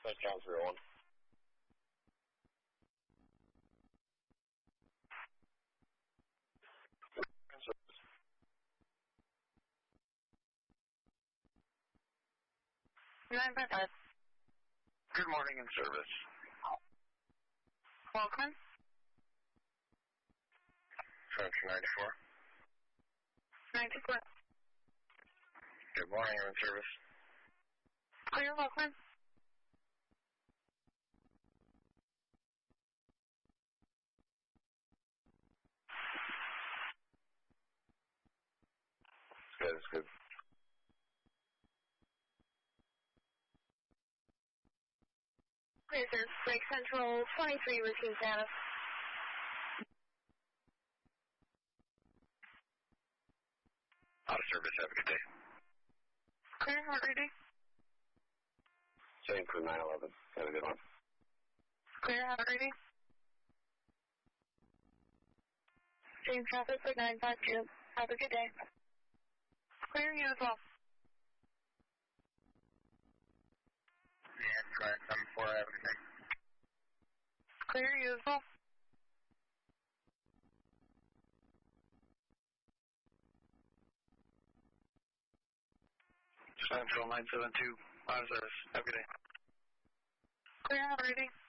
Touchdown 301. Good morning in service. Welcome. Center 94. 94. Good morning in service. Clear, welcome. It's good. Clear, sir. Lake Central 23 routine status. Out of service, have a good day. Clear, heart reading. Same for 911. Have a good one. Clear, heart reading. Same traffic for 952. Have a good day. Clear, you as well. Yeah, correct. 74, have a good day. Clear, you as well. Central 972, out of service. Have a good day. Clear, heart reading.